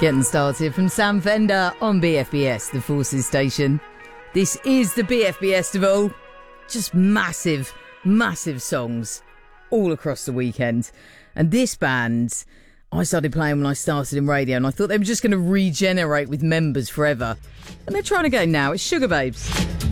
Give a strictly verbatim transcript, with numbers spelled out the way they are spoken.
Getting started from Sam Fender on B F B S, the Forces station. This is the B F B Estival. Just massive, massive songs all across the weekend. And this band, I started playing when I started in radio, and I thought they were just going to regenerate with members forever. And they're trying again now. It's Sugababes.